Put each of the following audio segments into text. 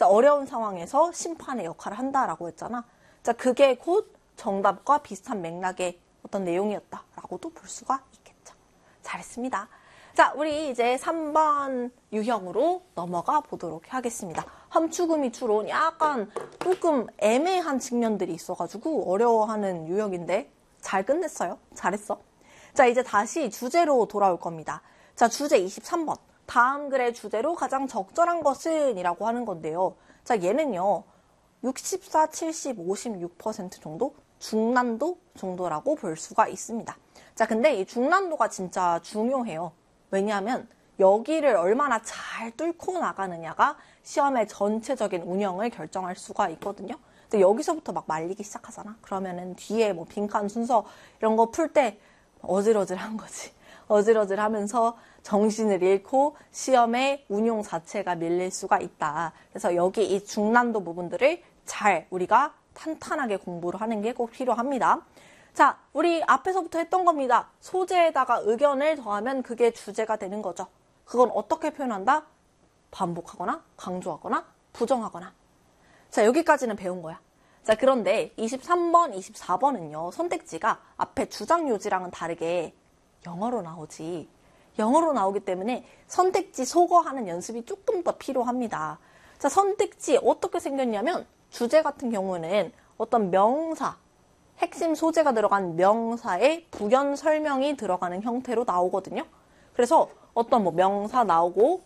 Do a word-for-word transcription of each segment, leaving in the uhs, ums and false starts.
자, 어려운 상황에서 심판의 역할을 한다라고 했잖아. 자, 그게 곧 정답과 비슷한 맥락의 어떤 내용이었다라고도 볼 수가 있겠죠. 잘했습니다. 자, 우리 이제 삼 번 유형으로 넘어가 보도록 하겠습니다. 함축음이 추론 약간 조금 애매한 측면들이 있어가지고 어려워하는 유형인데 잘 끝냈어요. 잘했어. 자, 이제 다시 주제로 돌아올 겁니다. 자, 주제 이십삼 번. 다음 글의 주제로 가장 적절한 것은 이라고 하는 건데요. 자, 얘는요. 육십사, 칠십, 오십육 퍼센트 정도? 중난도 정도라고 볼 수가 있습니다. 자, 근데 이 중난도가 진짜 중요해요. 왜냐하면 여기를 얼마나 잘 뚫고 나가느냐가 시험의 전체적인 운영을 결정할 수가 있거든요. 근데 여기서부터 막 말리기 시작하잖아. 그러면은 뒤에 뭐 빈칸 순서 이런 거 풀 때 어질어질한 거지. 어질어질하면서 정신을 잃고 시험의 운용 자체가 밀릴 수가 있다. 그래서 여기 이 중난도 부분들을 잘 우리가 탄탄하게 공부를 하는 게 꼭 필요합니다. 자, 우리 앞에서부터 했던 겁니다. 소재에다가 의견을 더하면 그게 주제가 되는 거죠. 그건 어떻게 표현한다? 반복하거나 강조하거나 부정하거나. 자, 여기까지는 배운 거야. 자, 그런데 이십삼 번, 이십사 번은요. 선택지가 앞에 주장 요지랑은 다르게 영어로 나오지. 영어로 나오기 때문에 선택지 소거하는 연습이 조금 더 필요합니다. 자, 선택지 어떻게 생겼냐면 주제 같은 경우는 어떤 명사, 핵심 소재가 들어간 명사의 부연 설명이 들어가는 형태로 나오거든요. 그래서 어떤 뭐 명사 나오고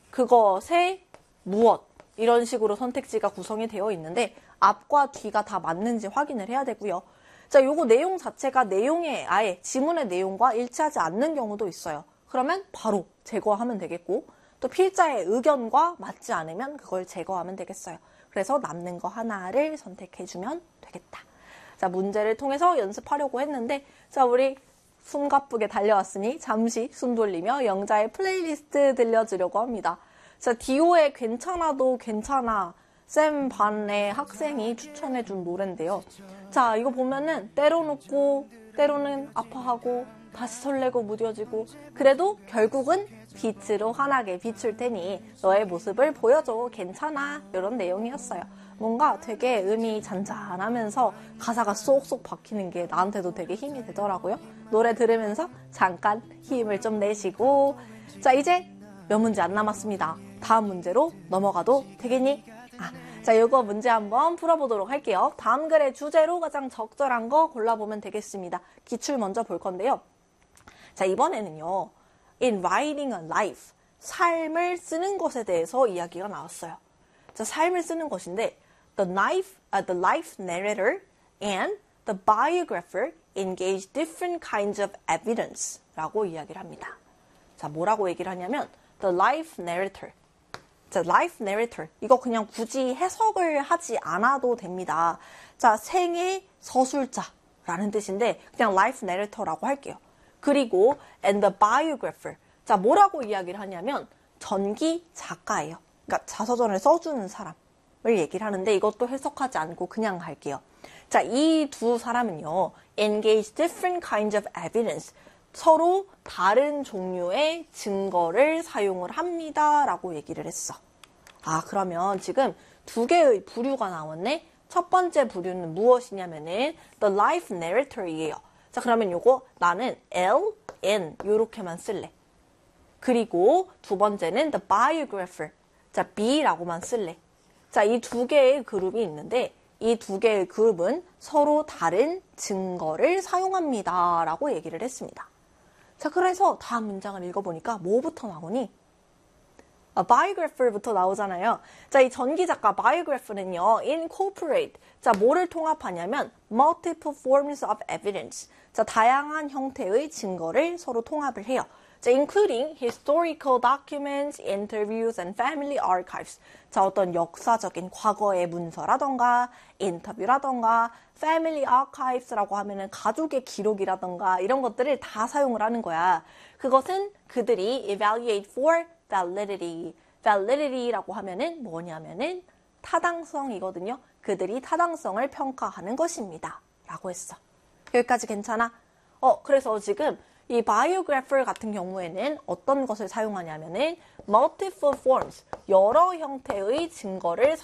그것에 무엇 이런 식으로 선택지가 구성이 되어 있는데 앞과 뒤가 다 맞는지 확인을 해야 되고요. 자, 요거 내용 자체가 내용의 아예 지문의 내용과 일치하지 않는 경우도 있어요. 그러면 바로 제거하면 되겠고 또 필자의 의견과 맞지 않으면 그걸 제거하면 되겠어요. 그래서 남는 거 하나를 선택해주면 되겠다. 자, 문제를 통해서 연습하려고 했는데 자, 우리 숨가쁘게 달려왔으니 잠시 숨 돌리며 영자의 플레이리스트 들려주려고 합니다. 자, 디오의 괜찮아도 괜찮아 쌤 반의 학생이 추천해준 노래인데요. 자, 이거 보면은 때론 웃고 때로는 아파하고 다시 설레고 무뎌지고 그래도 결국은 빛으로 환하게 비출 테니 너의 모습을 보여줘 괜찮아 이런 내용이었어요. 뭔가 되게 음이 잔잔하면서 가사가 쏙쏙 박히는 게 나한테도 되게 힘이 되더라고요. 노래 들으면서 잠깐 힘을 좀 내시고 자, 이제 몇 문제 안 남았습니다. 다음 문제로 넘어가도 되겠니? 아, 자, 이거 문제 한번 풀어보도록 할게요. 다음 글의 주제로 가장 적절한 거 골라보면 되겠습니다. 기출 먼저 볼 건데요. 자, 이번에는요. In writing a life, 삶을 쓰는 것에 대해서 이야기가 나왔어요. 자, 삶을 쓰는 것인데 The life, uh, the life narrator and the biographer engage different kinds of evidence 라고 이야기를 합니다. 자, 뭐라고 얘기를 하냐면 The life narrator. 자, life narrator. 이거 그냥 굳이 해석을 하지 않아도 됩니다. 자, 생애 서술자라는 뜻인데 그냥 life narrator라고 할게요. 그리고 and the biographer. 자, 뭐라고 이야기를 하냐면 전기 작가예요. 그러니까 자서전을 써주는 사람을 얘기를 하는데 이것도 해석하지 않고 그냥 갈게요. 자, 이 두 사람은요. engage different kinds of evidence. 서로 다른 종류의 증거를 사용을 합니다. 라고 얘기를 했어. 아, 그러면 지금 두 개의 부류가 나왔네. 첫 번째 부류는 무엇이냐면은 the life narrator이에요. 자, 그러면 요거 나는 L, N 요렇게만 쓸래. 그리고 두 번째는 the biographer. 자, B라고만 쓸래. 자, 이 두 개의 그룹이 있는데 이 두 개의 그룹은 서로 다른 증거를 사용합니다. 라고 얘기를 했습니다. 자, 그래서 다음 문장을 읽어보니까 뭐부터 나오니? 아, biographer부터 나오잖아요. 자, 이 전기 작가 biographer는요, incorporate. 자, 뭐를 통합하냐면 multiple forms of evidence. 자, 다양한 형태의 증거를 서로 통합을 해요. 자, including historical documents, interviews, and family archives. 자, 어떤 역사적인 과거의 문서라던가, 인터뷰라던가, family archives라고 하면은 가족의 기록이라던가 이런 것들을 다 사용을 하는 거야. 그것은 그들이 evaluate for validity. validity라고 하면은 뭐냐면은 타당성이거든요. 그들이 타당성을 평가하는 것입니다. 라고 했어. 여기까지 괜찮아? 어, 그래서 지금 이 biographer 같은 경우에는 어떤 것을 사용하냐면은 multiple forms, 여러 형태의 증거를